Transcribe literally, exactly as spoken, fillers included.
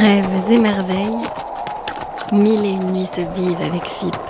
Rêves et merveilles, mille et une nuits se vivent avec F I P.